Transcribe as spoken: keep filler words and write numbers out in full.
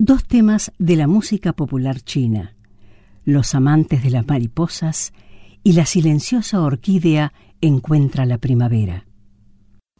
dos temas de la música popular china, Los amantes de las mariposas y La silenciosa orquídea encuentra la primavera.